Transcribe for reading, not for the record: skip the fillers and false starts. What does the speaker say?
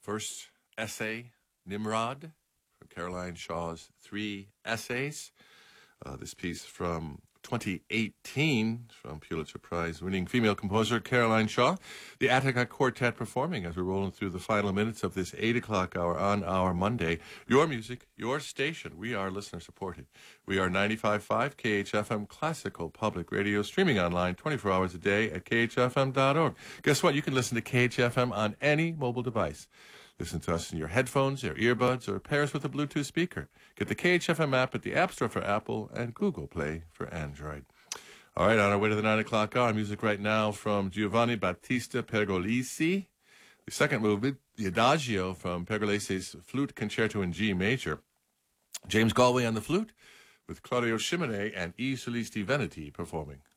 First essay, Nimrod, from Caroline Shaw's Three Essays. This piece from 2018 from Pulitzer Prize-winning female composer Caroline Shaw. The Attica Quartet performing as we're rolling through the final minutes of this 8 o'clock hour on our Monday. Your music, your station. We are listener-supported. We are 95.5 KHFM Classical Public Radio, streaming online 24 hours a day at khfm.org. Guess what? You can listen to KHFM on any mobile device. Listen to us in your headphones, your earbuds, or pair us with a Bluetooth speaker. Get the KHFM app at the App Store for Apple and Google Play for Android. All right, on our way to the 9 o'clock hour, music right now from Giovanni Battista Pergolesi. The second movement, the Adagio from Pergolesi's Flute Concerto in G major. James Galway on the flute with Claudio Scimone and E. Solisti Veneti performing.